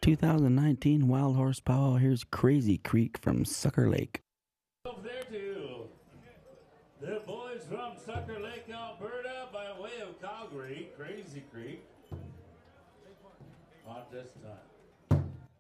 2019 Wild Horse Powwow. Here's Crazy Creek from Sucker Lake. Over there too. The boys from Sucker Lake, Alberta, by way of Calgary, Crazy Creek. Not this time.